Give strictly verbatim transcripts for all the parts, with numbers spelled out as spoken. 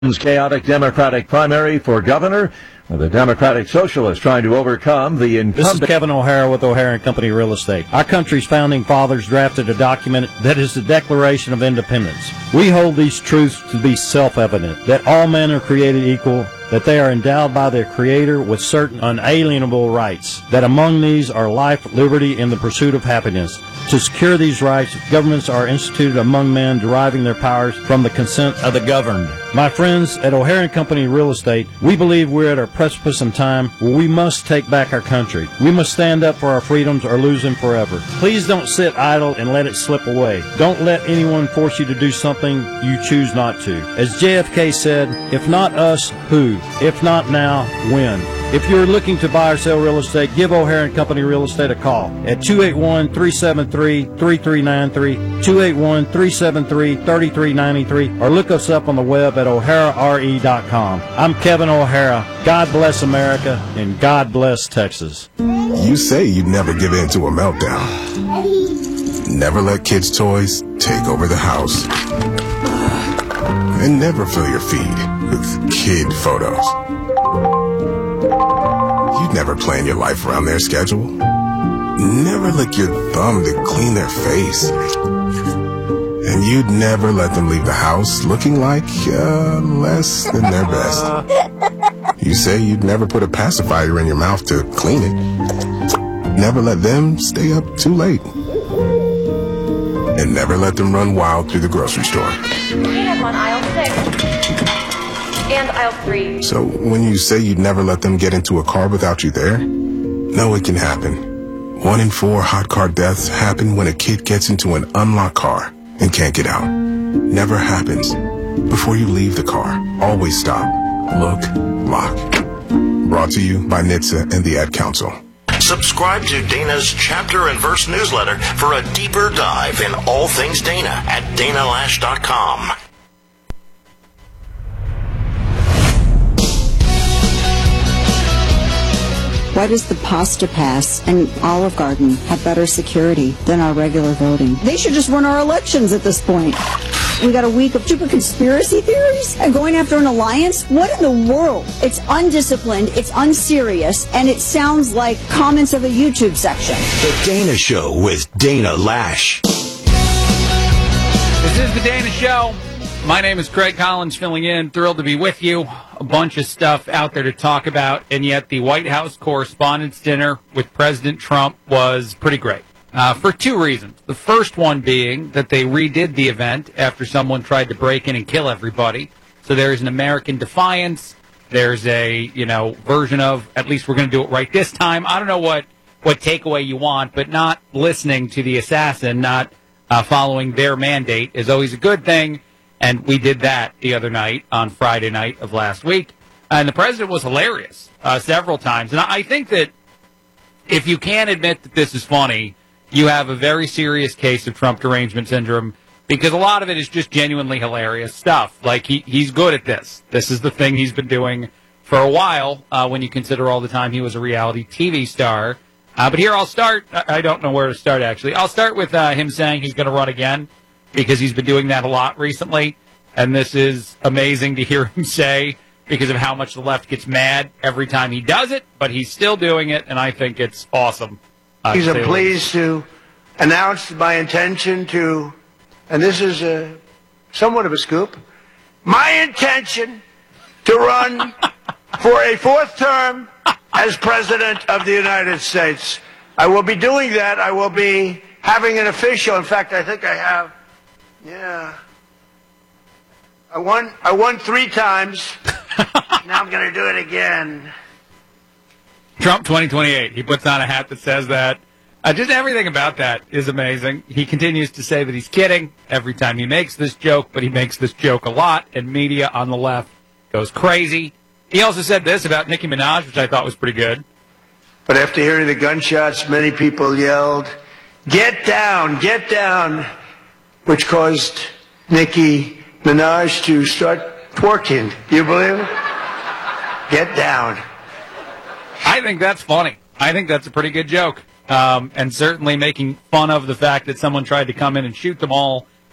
Chaotic Democratic primary for governor, with the Democratic Socialists trying to overcome the incumbent. This is Kevin O'Hara with O'Hara and Company Real Estate. Our country's founding fathers drafted a document that is the Declaration of Independence. We hold these truths to be self-evident, that all men are created equal, that they are endowed by their Creator with certain unalienable rights, that among these are life, liberty, and the pursuit of happiness. To secure these rights, governments are instituted among men, deriving their powers from the consent of the governed. My friends, at O'Hara and Company Real Estate, we believe we're at a precipice in time where we must take back our country. We must stand up for our freedoms or lose them forever. Please don't sit idle and let it slip away. Don't let anyone force you to do something you choose not to. As J F K said, if not us, who? If not now, when? If you're looking to buy or sell real estate, give O'Hara and Company Real Estate a call at two eight one, three seven three, three three nine three, two eight one, three seven three, three three nine three, or look us up on the web at o'hara r e dot com. I'm Kevin O'Hara. God bless America, and God bless Texas. You say you'd never give in to a meltdown. Never let kids' toys take over the house. And never fill your feed with kid photos. You'd never plan your life around their schedule. Never lick your thumb to clean their face. And you'd never let them leave the house looking like uh, less than their best. You say you'd never put a pacifier in your mouth to clean it. Never let them stay up too late. And never let them run wild through the grocery store. We have on aisle six. And aisle three. So when you say you'd never let them get into a car without you there, no, it can happen. One in four hot car deaths happen when a kid gets into an unlocked car and can't get out. Never happens. Before you leave the car, always stop, look, lock. Brought to you by N H T S A and the Ad Council. Subscribe to Dana's Chapter and Verse newsletter for a deeper dive in all things Dana at dana lash dot com. Why does the Pasta Pass and Olive Garden have better security than our regular voting? They should just run our elections at this point. We got a week of stupid conspiracy theories and going after an alliance? What in the world? It's undisciplined, it's unserious, and it sounds like comments of a YouTube section. The Dana Show with Dana Lash. This is the Dana Show. My name is Craig Collins, filling in. Thrilled to be with you. A bunch of stuff out there to talk about, and yet the White House Correspondents' Dinner with President Trump was pretty great. Uh, for two reasons. The first one being that they redid the event after someone tried to break in and kill everybody. So there's an American defiance. There's a, you know, version of, at least we're going to do it right this time. I don't know what, what takeaway you want, but not listening to the assassin, not uh, following their mandate is always a good thing. And we did that the other night on Friday night of last week. And the president was hilarious uh, several times. And I think that if you can't admit that this is funny, you have a very serious case of Trump derangement syndrome, because a lot of it is just genuinely hilarious stuff. Like, he, he's good at this. This is the thing he's been doing for a while uh, when you consider all the time he was a reality T V star. Uh, but here I'll start. I don't know where to start, actually. I'll start with uh, him saying he's going to run again, because he's been doing that a lot recently. And this is amazing to hear him say, because of how much the left gets mad every time he does it, but he's still doing it, and I think it's awesome. Uh, He's pleased to announce my intention to, and this is a, somewhat of a scoop, my intention to run for a fourth term as President of the United States. I will be doing that. I will be having an official, in fact, I think I have, yeah. I won, I won three times. Now I'm going to do it again. Trump twenty twenty-eight. He puts on a hat that says that. Uh, just everything about that is amazing. He continues to say that he's kidding every time he makes this joke, but he makes this joke a lot, and media on the left goes crazy. He also said this about Nicki Minaj, which I thought was pretty good. But after hearing the gunshots, many people yelled, "Get down, get down," which caused Nicki Minaj to start twerking. Do you believe it? Get down. I think that's funny. I think that's a pretty good joke. Um, and certainly making fun of the fact that someone tried to come in and shoot them all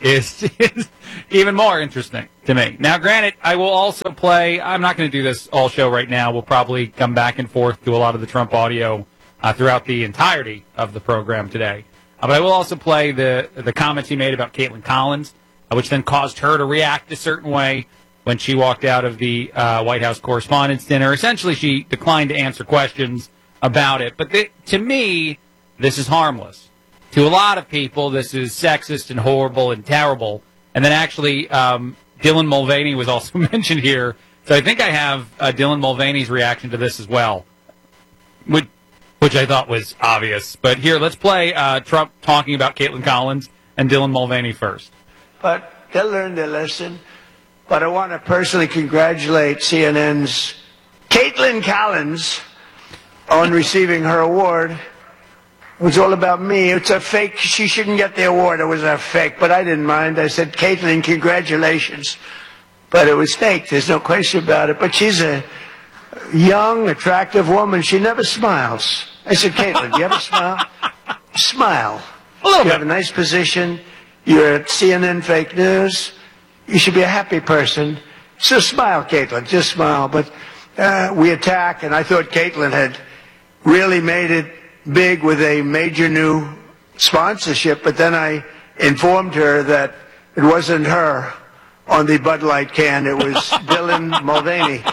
is, is even more interesting to me. Now, granted, I will also play, I'm not going to do this all show right now. We'll probably come back and forth to a lot of the Trump audio uh, throughout the entirety of the program today. Uh, but I will also play the, the comments he made about Caitlin Collins, uh, which then caused her to react a certain way when she walked out of the uh, White House Correspondents' Dinner. Essentially, she declined to answer questions about it. But th- to me, this is harmless. To a lot of people, this is sexist and horrible and terrible. And then actually, um, Dylan Mulvaney was also mentioned here. So I think I have uh, Dylan Mulvaney's reaction to this as well, which, which I thought was obvious. But here, let's play uh, Trump talking about Caitlin Collins and Dylan Mulvaney first. But they'll learn their lesson. But I want to personally congratulate C N N's Caitlin Collins on receiving her award. It was all about me. It's a fake. She shouldn't get the award. It was a fake. But I didn't mind. I said, Caitlin, congratulations. But it was fake. There's no question about it. But she's a young, attractive woman. She never smiles. I said, Caitlin, do you ever smile? Smile. A little you bit. have a nice position. You're at C N N Fake News. You should be a happy person. So smile, Caitlin. Just smile. But uh, we attack, and I thought Caitlin had really made it big with a major new sponsorship. But then I informed her that it wasn't her on the Bud Light can. It was Dylan Mulvaney.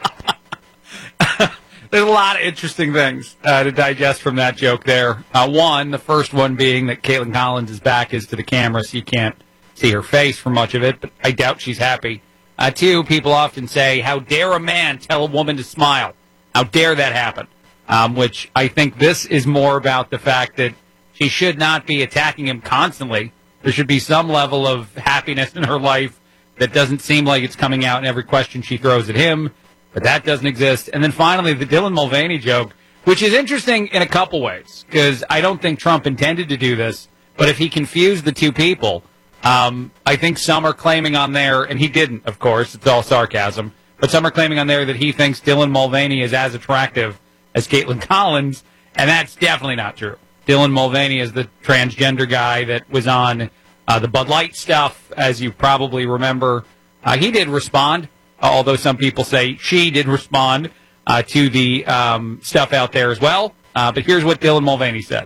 There's a lot of interesting things uh, to digest from that joke there. Uh, one, the first one being that Caitlin Collins' back is to the camera, so you can't see her face for much of it, but I doubt she's happy. Uh, two, people often say, how dare a man tell a woman to smile? How dare that happen? Um, which I think this is more about the fact that she should not be attacking him constantly. There should be some level of happiness in her life that doesn't seem like it's coming out in every question she throws at him, but that doesn't exist. And then finally, the Dylan Mulvaney joke, which is interesting in a couple ways, because I don't think Trump intended to do this, but if he confused the two people, Um, I think some are claiming on there, and he didn't, of course, it's all sarcasm, but some are claiming on there that he thinks Dylan Mulvaney is as attractive as Caitlin Collins, and that's definitely not true. Dylan Mulvaney is the transgender guy that was on uh, the Bud Light stuff, as you probably remember. Uh, he did respond, although some people say she did respond uh, to the um, stuff out there as well. Uh, but here's what Dylan Mulvaney said.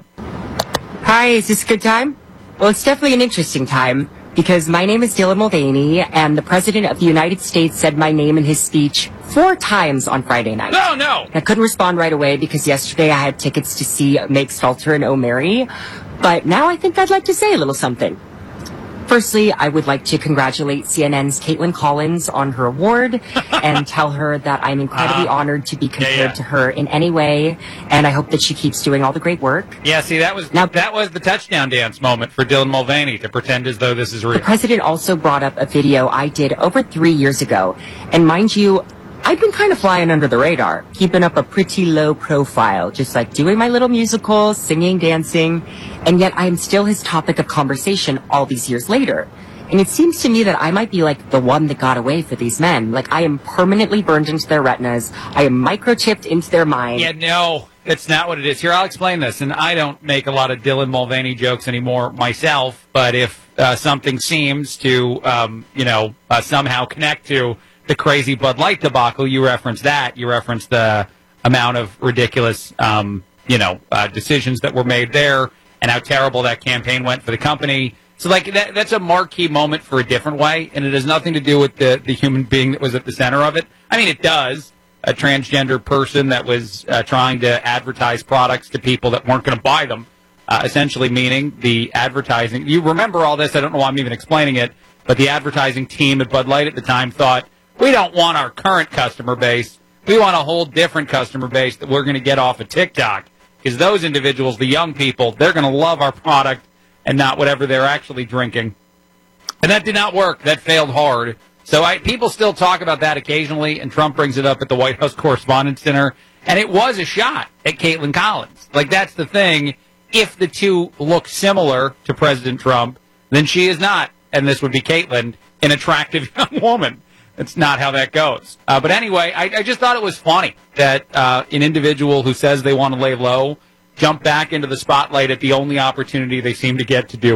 Hi, is this a good time? Well, it's definitely an interesting time because my name is Dylan Mulvaney, and the President of the United States said my name in his speech four times on Friday night. No, no! I couldn't respond right away because yesterday I had tickets to see Meg Stalter and O'Mary, but now I think I'd like to say a little something. Firstly, I would like to congratulate C N N's Caitlin Collins on her award and tell her that I'm incredibly uh, honored to be compared yeah, yeah. to her in any way, and I hope that she keeps doing all the great work. Yeah, see, that was now, that was the touchdown dance moment for Dylan Mulvaney, to pretend as though this is real. The president also brought up a video I did over three years ago, and mind you, I've been kind of flying under the radar, keeping up a pretty low profile, just like doing my little musicals, singing, dancing, and yet I am still his topic of conversation all these years later. And it seems to me that I might be like the one that got away for these men. Like I am permanently burned into their retinas. I am microchipped into their mind. Yeah, no, that's not what it is. Here, I'll explain this. And I don't make a lot of Dylan Mulvaney jokes anymore myself, but if uh, something seems to, um, you know, uh, somehow connect to the crazy Bud Light debacle, you reference that. You reference the amount of ridiculous, um, you know, uh, decisions that were made there and how terrible that campaign went for the company. So, like, that, that's a marquee moment for a different way, and it has nothing to do with the, the human being that was at the center of it. I mean, it does. A transgender person that was uh, trying to advertise products to people that weren't going to buy them, uh, essentially meaning the advertising. You remember all this. I don't know why I'm even explaining it, but the advertising team at Bud Light at the time thought, we don't want our current customer base. We want a whole different customer base that we're going to get off of TikTok, because those individuals, the young people, they're going to love our product and not whatever they're actually drinking. And that did not work. That failed hard. So I, people still talk about that occasionally, and Trump brings it up at the White House Correspondents' Dinner. And it was a shot at Caitlin Collins. Like, that's the thing. If the two look similar to President Trump, then she is not, and this would be Caitlin, an attractive young woman. That's not how that goes. Uh, but anyway, I, I just thought it was funny that uh, an individual who says they want to lay low jumped back into the spotlight at the only opportunity they seem to get to do it.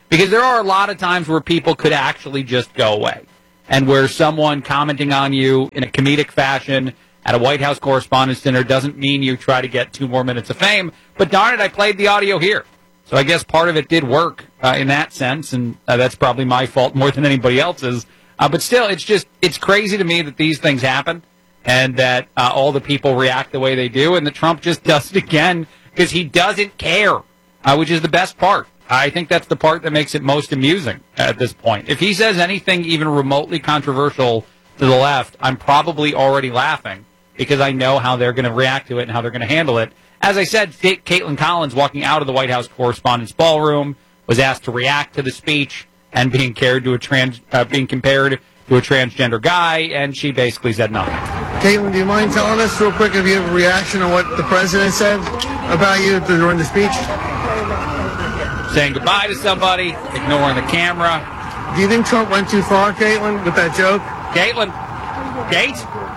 Because there are a lot of times where people could actually just go away, and where someone commenting on you in a comedic fashion at a White House Correspondents' Dinner doesn't mean you try to get two more minutes of fame. But darn it, I played the audio here. So I guess part of it did work uh, in that sense, and uh, that's probably my fault more than anybody else's. Uh, but still, it's just, it's crazy to me that these things happen and that uh, all the people react the way they do, and that Trump just does it again because he doesn't care, uh, which is the best part. I think that's the part that makes it most amusing at this point. If he says anything even remotely controversial to the left, I'm probably already laughing because I know how they're going to react to it and how they're going to handle it. As I said, Caitlin Collins, walking out of the White House Correspondents' Ballroom, was asked to react to the speech and being compared to a trans, uh, being compared to a transgender guy, and she basically said nothing. Caitlin, do you mind telling us real quick if you have a reaction on what the president said about you during the speech? Saying goodbye to somebody, ignoring the camera. Do you think Trump went too far, Caitlin, with that joke? Caitlin, Kate,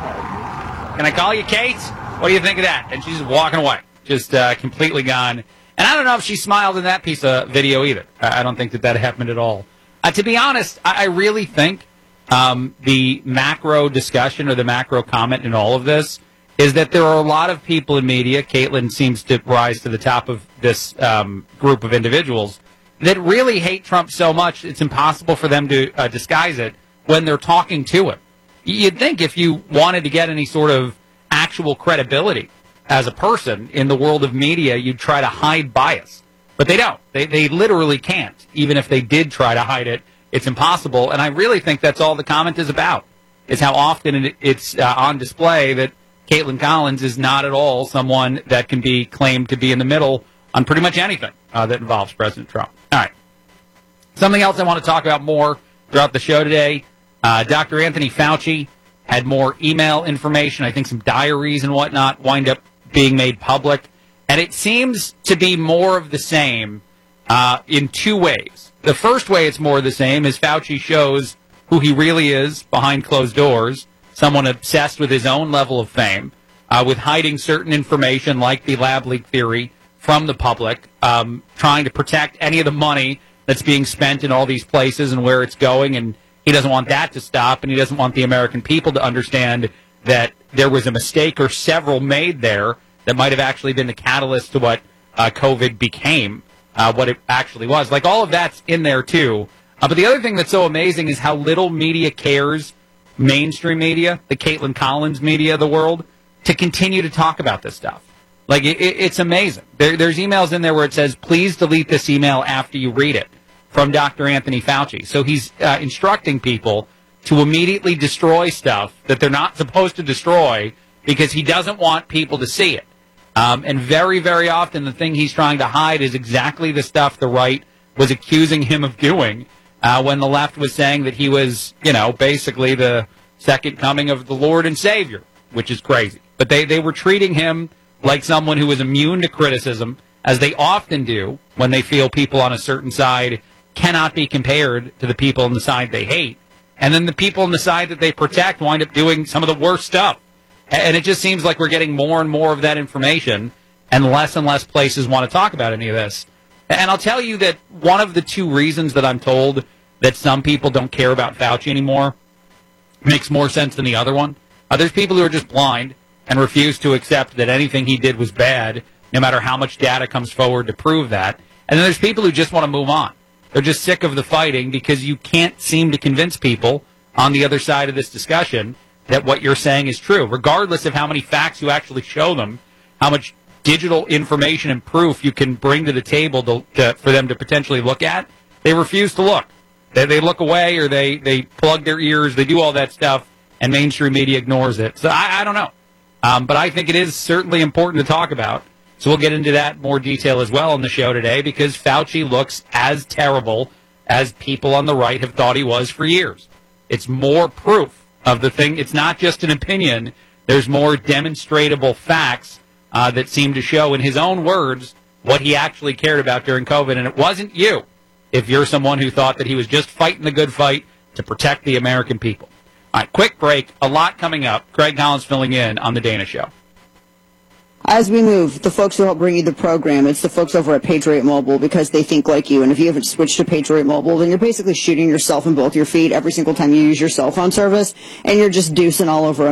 can I call you Kate? What do you think of that? And she's walking away, just uh, completely gone. And I don't know if she smiled in that piece of video either. I don't think that that happened at all. Uh, to be honest, I, I really think um, the macro discussion or the macro comment in all of this is that there are a lot of people in media, Caitlin seems to rise to the top of this um, group of individuals, that really hate Trump so much it's impossible for them to uh, disguise it when they're talking to him. You'd think if you wanted to get any sort of actual credibility as a person in the world of media, you'd try to hide bias. But they don't. They they literally can't. Even if they did try to hide it, it's impossible. And I really think that's all the comment is about, is how often it, it's uh, on display that Caitlin Collins is not at all someone that can be claimed to be in the middle on pretty much anything uh, that involves President Trump. All right. Something else I want to talk about more throughout the show today. Uh, Doctor Anthony Fauci had more email information. I think some diaries and whatnot wind up being made public. And it seems to be more of the same uh, in two ways. The first way it's more of the same is Fauci shows who he really is behind closed doors, someone obsessed with his own level of fame, uh, with hiding certain information like the lab leak theory from the public, um, trying to protect any of the money that's being spent in all these places and where it's going. And he doesn't want that to stop, and he doesn't want the American people to understand that there was a mistake or several made there that might have actually been the catalyst to what uh, COVID became, uh, what it actually was. Like, all of that's in there, too. Uh, but the other thing that's so amazing is how little media cares, mainstream media, the Caitlin Collins media of the world, to continue to talk about this stuff. Like, it, it, it's amazing. There, there's emails in there where it says, please delete this email after you read it, from Doctor Anthony Fauci. So he's uh, instructing people to immediately destroy stuff that they're not supposed to destroy because he doesn't want people to see it. Um, and very, very often the thing he's trying to hide is exactly the stuff the right was accusing him of doing uh, when the left was saying that he was, you know, basically the second coming of the Lord and Savior, which is crazy. But they, they were treating him like someone who was immune to criticism, as they often do when they feel people on a certain side cannot be compared to the people on the side they hate. And then the people on the side that they protect wind up doing some of the worst stuff. And it just seems like we're getting more and more of that information, and less and less places want to talk about any of this. And I'll tell you that one of the two reasons that I'm told that some people don't care about Fauci anymore makes more sense than the other one. Uh, there's people who are just blind and refuse to accept that anything he did was bad, no matter how much data comes forward to prove that. And then there's people who just want to move on. They're just sick of the fighting because you can't seem to convince people on the other side of this discussion that what you're saying is true, regardless of how many facts you actually show them, how much digital information and proof you can bring to the table to, to, for them to potentially look at. They refuse to look. They, they look away, or they, they plug their ears, they do all that stuff, and mainstream media ignores it. So I, I don't know. Um, but I think it is certainly important to talk about. So we'll get into that in more detail as well on the show today, because Fauci looks as terrible as people on the right have thought he was for years. It's more proof of the thing. It's not just an opinion. There's more demonstrable facts uh, that seem to show, in his own words, what he actually cared about during COVID. And it wasn't you, if you're someone who thought that he was just fighting the good fight to protect the American people. All right, quick break. A lot coming up. Craig Collins filling in on The Dana Show. As we move, the folks who help bring you the program, it's the folks over at Patriot Mobile, because they think like you. And if you haven't switched to Patriot Mobile, then you're basically shooting yourself in both your feet every single time you use your cell phone service, and you're just deucing all over